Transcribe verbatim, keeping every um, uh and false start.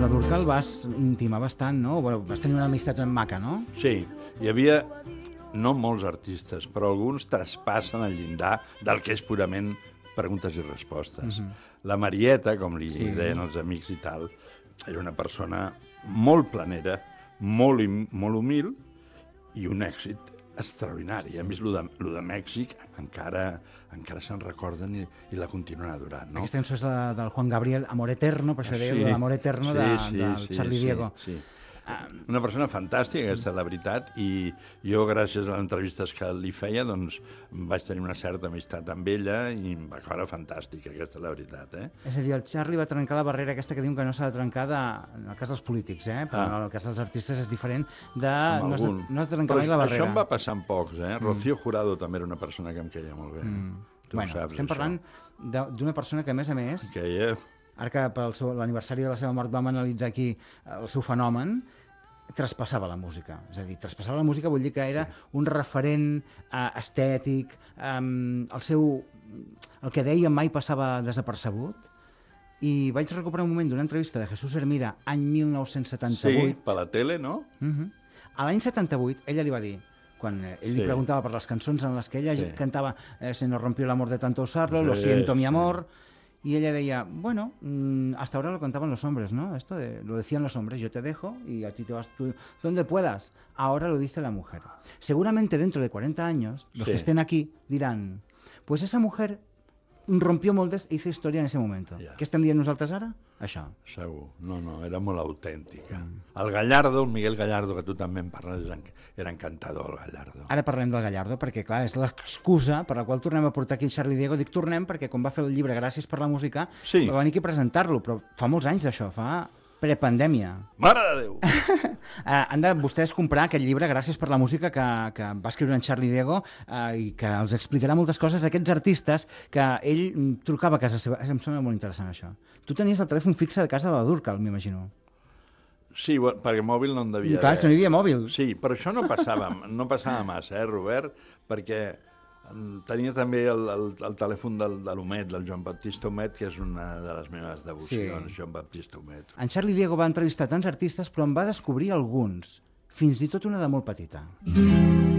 la Dúrcal vas intimar bastant, no? Bueno, vas tenir una amistat ben maca, no? Sí, hi havia no molts artistes, però alguns traspassen el llindar del que és purament preguntes i respostes. Uh-huh. La Marieta, com li sí. deien els amics i tal, era una persona molt planera, molt, molt humil i un èxit extraordinari. A més, el de, lo de Mèxic encara, encara se'n recorden i, i la continuen adorant. No? Aquesta cançó és la del Juan Gabriel, Amor Eterno, per això deia sí, l'Amor Eterno sí, de, sí, del sí, Charlie sí, Diego. Sí. Una persona fantàstica, aquesta, la veritat, i jo, gràcies a les entrevistes que li feia, doncs, vaig tenir una certa amistat amb ella i em va caure fantàstica, aquesta és la veritat. Eh? És a dir, el Charlie va trencar la barrera aquesta que diuen que no s'ha de trencar de, en el cas dels polítics, eh? Però ah. en el cas dels artistes és diferent de... No has, de, no has de trencar mai la barrera. Això em va passar amb pocs, eh? Mm. Rocío Jurado també era una persona que em queia molt bé. Mm. Tu bueno, saps, estem parlant d'una persona que, a més a més... Que ella... Ara que per l'aniversari de la seva mort vam analitzar aquí el seu fenomen, traspassava la música. És a dir, traspassava la música vol dir que era sí. un referent uh, estètic, um, el seu... el que deia mai passava desapercebut, i vaig recuperar un moment d'una entrevista de Jesús Hermida, any mil nou-cents setanta-vuit. Sí, per la tele, no? Uh-huh. A l'any setanta-vuit, ella li va dir, quan ell sí. li preguntava per les cançons en les que ella sí. cantava eh, Se nos rompió el amor de tanto usarlo, sí, Lo siento, mi amor... Sí. Y ella decía, bueno, mmm, hasta ahora lo cantaban los hombres, ¿no? Esto de, lo decían los hombres, yo te dejo y a ti te vas tú donde puedas. Ahora lo dice la mujer. Seguramente dentro de cuarenta años, los sí. que estén aquí dirán, pues esa mujer rompió moldes e hizo historia en ese momento. Yeah. Què estem dient nosaltres ara? Això. Segur. No, no, era molt autèntica. Mm. El Gallardo, el Miguel Gallardo, que tu també en parles, era encantador, el Gallardo. Ara parlem del Gallardo, perquè, clar, és l'excusa per la qual tornem a portar aquí el Charlie Diego. Dic tornem perquè quan va fer el llibre Gràcies per la música, sí. va venir aquí a presentar-lo, però fa molts anys d'això, fa prepandèmia. Mare de Déu! Han de vostès comprar aquest llibre Gràcies per la música que, que va escriure en Charlie Diego eh, i que els explicarà moltes coses d'aquests artistes que ell trucava a casa seva. Em sembla molt interessant això. Tu tenies el telèfon fixe de casa de la Dúrcal, m'imagino. Sí, bueno, perquè mòbil no en devia Clar, haver. No hi havia mòbil. Sí, però això no passava, no passava massa, eh, Robert? Perquè tenia també el, el, el telèfon del, de l'Homet, del Joan Baptista Homet, que és una de les meves devocions, sí. Joan Baptista Homet. En Charlie Diego va entrevistar tants artistes, però en va descobrir alguns, fins i tot una de molt petita. Mm.